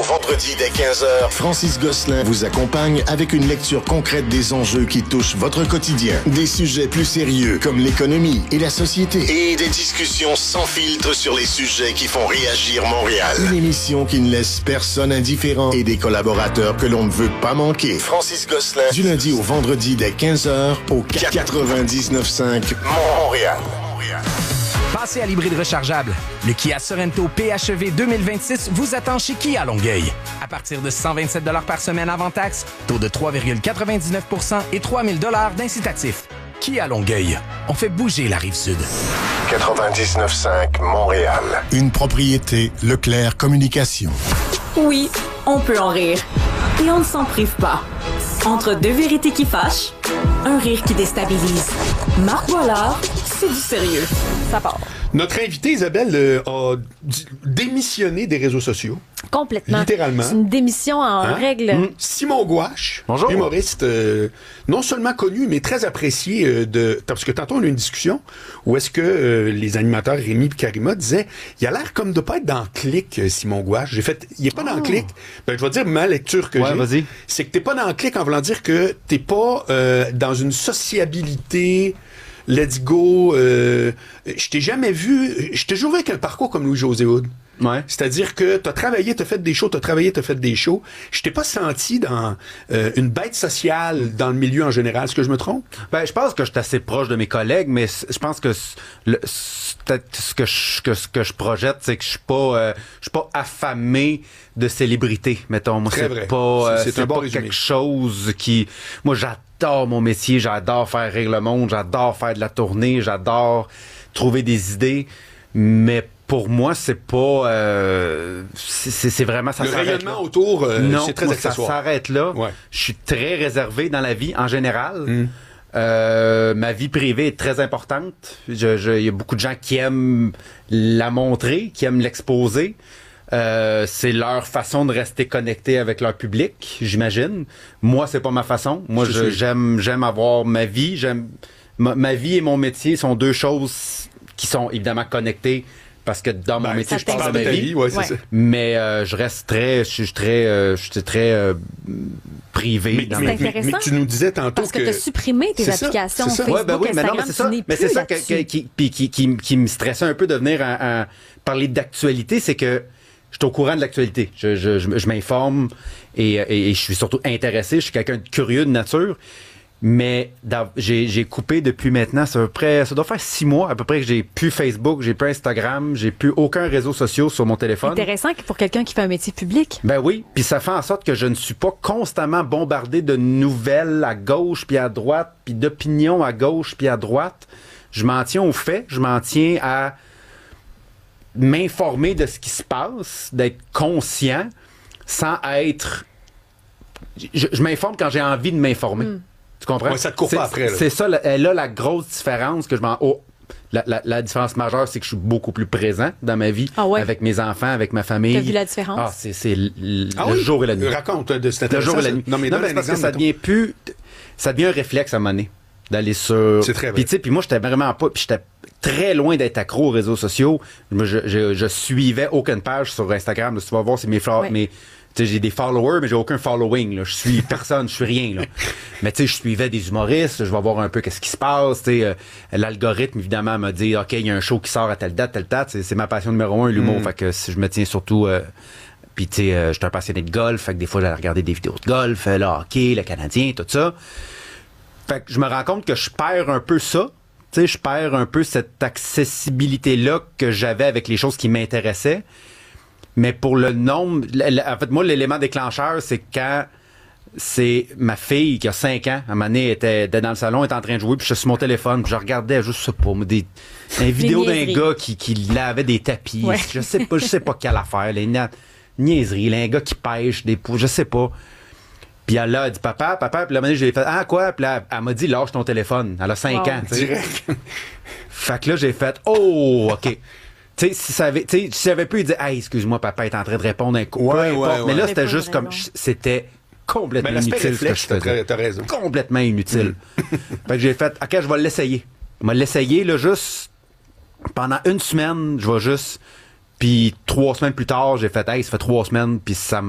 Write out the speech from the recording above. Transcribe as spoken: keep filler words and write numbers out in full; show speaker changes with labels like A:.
A: vendredi dès quinze heures, Francis Gosselin vous accompagne avec une lecture concrète des enjeux qui touchent votre quotidien. Des sujets plus sérieux comme l'économie et la société. Et des discussions sans filtre sur les sujets qui font réagir Montréal. Une émission qui ne laisse personne indifférent et des collaborateurs que l'on ne veut pas manquer. Francis Gosselin, du lundi au vendredi dès quinze heures au quatre-vingt-dix-neuf cinq Montréal.
B: Passez à l'hybride rechargeable. Le Kia Sorento P H E V deux mille vingt-six vous attend chez Kia Longueuil. À partir de cent vingt-sept dollars par semaine avant taxe, taux de trois virgule quatre-vingt-dix-neuf pour cent et trois mille dollars d'incitatif. Kia Longueuil. On fait bouger la Rive-Sud.
A: quatre-vingt-dix-neuf cinq Montréal. Une propriété Leclerc Communication.
C: Oui, on peut en rire. Et on ne s'en prive pas. Entre deux vérités qui fâchent, un rire qui déstabilise. Marc Boilard, c'est du sérieux. Ça part.
D: Notre invitée Isabelle euh, a d- démissionné des réseaux sociaux.
E: Complètement.
D: Littéralement.
E: C'est une démission en
D: Hein?
E: règle.
D: Mmh. Simon Gouache,
F: Bonjour.
D: humoriste euh, non seulement connu, mais très apprécié euh, de... Parce que tantôt, on a eu une discussion où est-ce que euh, les animateurs Rémi et Karima disaient « Il a l'air comme de pas être dans le clic, euh, Simon Gouache. » J'ai fait « Il est pas oh. dans le clic. » Ben, je vais dire ma lecture que
F: ouais,
D: j'ai.
F: Vas-y.
D: C'est que t'es pas dans le clic en voulant dire que t'es pas euh, dans une sociabilité... Let's go. Euh, je t'ai jamais vu... Je t'ai toujours vu avec un parcours comme Louis-José Hood.
F: Ouais.
D: C'est-à-dire que t'as travaillé, t'as fait des shows, t'as travaillé, t'as fait des shows. Je t'ai pas senti dans euh, une bête sociale dans le milieu en général. Est-ce que je me trompe?
F: Ben, je pense que je suis assez proche de mes collègues, mais c- je pense que c- le, c- peut-être ce que je, que, ce que je projette, c'est que je suis pas, euh, je suis pas affamé de célébrité, mettons. Moi,
D: Très
F: c'est
D: vrai.
F: pas, euh,
D: C'est- c'est
F: c'est
D: un bon
F: pas
D: résumé.
F: quelque chose qui, moi, j'adore mon métier, j'adore faire rire le monde, j'adore faire de la tournée, j'adore trouver des idées, mais pour moi, c'est pas, euh, c'est, c'est, c'est vraiment ça
D: Le
F: s'arrête
D: rayonnement
F: là.
D: autour, euh,
F: Non,
D: c'est très
F: moi, ça
D: accessoire.
F: s'arrête là.
D: Ouais.
F: Je suis très réservé dans la vie en général.
D: Mm.
F: Euh, ma vie privée est très importante. Je, je, il y a beaucoup de gens qui aiment la montrer, qui aiment l'exposer. Euh, c'est leur façon de rester connecté avec leur public, j'imagine. Moi, c'est pas ma façon. Moi,
D: Je
F: je,
D: suis.
F: j'aime, j'aime avoir ma vie. J'aime ma, ma vie et mon métier sont deux choses qui sont évidemment connectées parce que dans mon
D: Ben,
F: métier,
E: ça
F: je parle de
D: Parle de
F: ma
D: ta
F: vie.
D: vie, ouais, c'est
E: Ouais.
D: ça.
F: Mais euh, je reste très, je suis très, euh, je suis très euh, privé.
D: Mais,
F: dans
D: mais-
F: ma
E: C'est
D: mais-
E: intéressant.
D: mais tu nous disais tantôt
E: Parce que,
D: que...
E: tu as supprimé tes
D: C'est ça,
E: applications
D: c'est ça.
E: Facebook,
F: Ouais, ben oui, mais non,
E: Instagram,
F: mais c'est ça.
E: tu n'es
F: Mais c'est
E: plus
F: ça que,
E: là-dessus.
F: que- qui, puis qui, qui, qui me stressait un peu de venir à, à parler d'actualité, c'est que je suis au courant de l'actualité. Je, je, je, je m'informe et, et, et je suis surtout intéressé. Je suis quelqu'un de curieux de nature. Mais dans- j'ai, j'ai coupé depuis maintenant, c'est à peu près, ça doit faire six mois à peu près que j'ai plus Facebook, j'ai plus Instagram, j'ai plus aucun réseau social sur mon téléphone.
E: Intéressant que pour quelqu'un qui fait un métier public.
F: Ben oui, puis ça fait en sorte que je ne suis pas constamment bombardé de nouvelles à gauche puis à droite, puis d'opinions à gauche puis à droite. Je m'en tiens aux faits, je m'en tiens à m'informer de ce qui se passe, d'être conscient, sans être... Je, je m'informe quand j'ai envie de m'informer.
E: Mm.
F: Tu comprends?
D: Ouais, ça te court
F: c'est,
D: pas après, là.
F: C'est ça, là, elle a la grosse différence que je m'en... Oh, la, la, la différence majeure, c'est que je suis beaucoup plus présent dans ma vie,
E: Ah ouais?
F: avec mes enfants, avec ma famille.
E: T'as vu la différence?
F: Ah, c'est, c'est l- l-
D: Ah
F: le
D: oui?
F: jour et la nuit.
D: Raconte, de, c'est
F: Le jour et la
D: intéressant,
F: nuit.
D: ça. Non, mais
F: non,
D: donne
F: mais
D: un
F: c'est parce que
D: exemple,
F: ça
D: mettons.
F: devient plus... Ça devient un réflexe à un moment donné, d'aller sur...
D: C'est très vrai.
F: Puis tu sais, puis moi, j'étais vraiment pas... Puis j'étais très loin d'être accro aux réseaux sociaux. Moi, je, je, je suivais aucune page sur Instagram. Là, si tu vas voir, c'est mes... fla-
E: Ouais.
F: mes tu sais, j'ai des followers, mais j'ai aucun following. Là. Je suis personne, je suis rien. Là. Mais tu sais, je suivais des humoristes, je vais voir un peu qu'est-ce qui se passe. Tu sais, euh, l'algorithme, évidemment, m'a dit, OK, il y a un show qui sort à telle date, telle date. C'est, c'est ma passion numéro un, l'humour.
D: Mm.
F: Fait que si je me tiens surtout... Euh, puis tu sais, euh, j'étais un passionné de golf. Fait que des fois, j'allais regarder des vidéos de golf, euh, le hockey, le Canadien, tout ça. Fait que je me rends compte que je perds un peu ça. Tu sais, je perds un peu cette accessibilité-là que j'avais avec les choses qui m'intéressaient. Mais pour le nombre... En fait, moi, l'élément déclencheur, c'est quand c'est ma fille qui a cinq ans, à un moment donné, était, était dans le salon, elle était en train de jouer, puis je suis sur mon téléphone, puis je regardais, je sais pas, moi, des, des vidéos d'un
E: niaiseries.
F: gars qui, qui lavait des tapis.
E: Ouais.
F: Je sais pas, je sais pas quelle affaire. Les na- niaiseries, là, un gars qui pêche des poux, je sais pas. Puis elle là, elle dit papa, papa, puis là, à un moment donné, j'ai fait ah quoi? Puis là, elle m'a dit lâche ton téléphone. Elle a cinq
E: Wow.
F: ans. tu sais.
D: Direct.
F: Fait que là, j'ai fait oh, OK. Tu sais, si ça avait, tu sais, si j'avais pu dire, hey, excuse-moi, papa est en train de répondre un coup.
D: Ouais,
F: peu importe.
D: ouais,
F: Mais
D: ouais.
F: là, c'était
E: Mais pas
F: juste comme,
E: vraiment.
F: c'était complètement
D: Mais l'aspect
F: inutile ce que je
D: réflexe, t'as,
F: faisais.
D: t'as raison.
F: Complètement inutile. Fait que j'ai fait, OK, je vais l'essayer. Je vais l'essayer, là, juste pendant une semaine, je vais juste. Puis trois semaines plus tard, j'ai fait, hey, ça fait trois semaines, puis ça